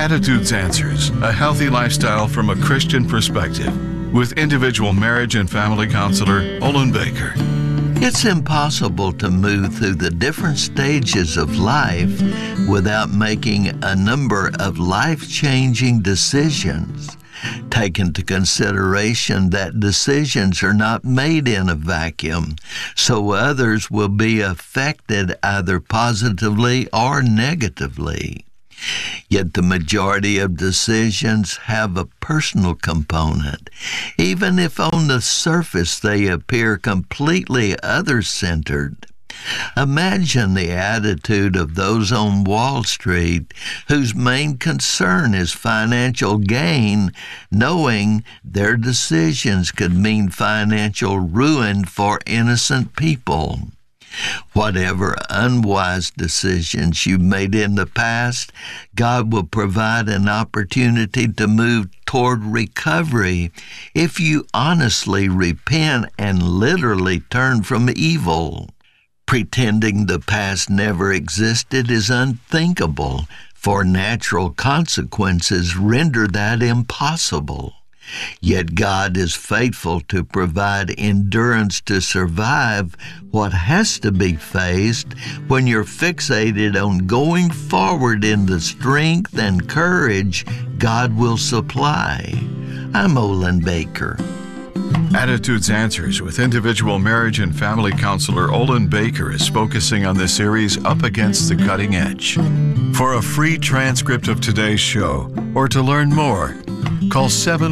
Attitudes Answers, a healthy lifestyle from a Christian perspective, with individual marriage and family counselor Olin Baker. It's impossible to move through the different stages of life without making a number of life-changing decisions. Take into consideration that decisions are not made in a vacuum, so others will be affected either positively or negatively. Yet the majority of decisions have a personal component, even if on the surface they appear completely other-centered. Imagine the attitude of those on Wall Street whose main concern is financial gain, knowing their decisions could mean financial ruin for innocent people. Whatever unwise decisions you made in the past, God will provide an opportunity to move toward recovery if you honestly repent and literally turn from evil. Pretending the past never existed is unthinkable, for natural consequences render that impossible. Yet God is faithful to provide endurance to survive what has to be faced when you're fixated on going forward in the strength and courage God will supply. I'm Olin Baker. Attitudes Answers with individual marriage and family counselor Olin Baker is focusing on the series Up Against the Cutting Edge. For a free transcript of today's show or to learn more, call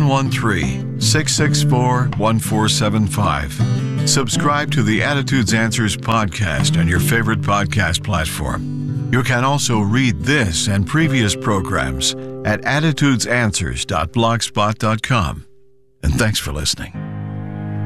713-664-1475. Subscribe to the Attitudes Answers podcast on your favorite podcast platform. You can also read this and previous programs at attitudesanswers.blogspot.com. And thanks for listening.